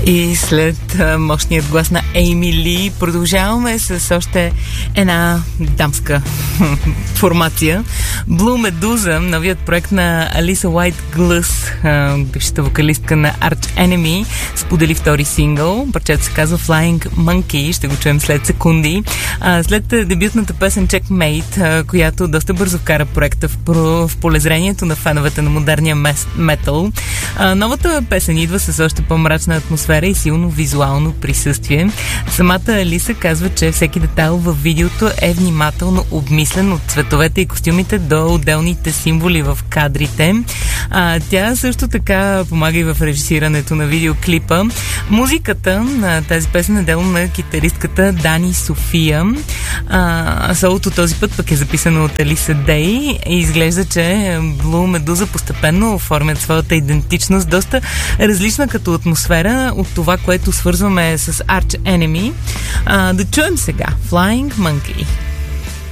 И след мощният глас на Ейми Ли продължаваме с още една дамска формация. Blue Medusa, новият проект на Алиса Уайт Глъс, бившата вокалистка на Arch Enemy, сподели втори сингъл. Парчето се казва Flying Monkey. Ще го чуем след секунди. След дебютната песен Checkmate, която доста бързо вкара проекта в полезрението на феновете на модерния метал, новата песен идва с още по-мрачна атмосфера и силно визуално присъствие. Самата Алиса казва, че всеки детайл във видеото е внимателно обмислен, от цветовете и костюмите до отделните символи в кадрите. Тя също така помага и в режисирането на видеоклипа. Музиката на тази песен е дело на китаристката Дани София. Солото този път пък е записано от Алиса Дей и изглежда, че Blue Medusa постепенно оформят своята идентичност, доста различна като атмосфера от това, което свързваме с Arch Enemy. Да чуем сега Flying Monkey.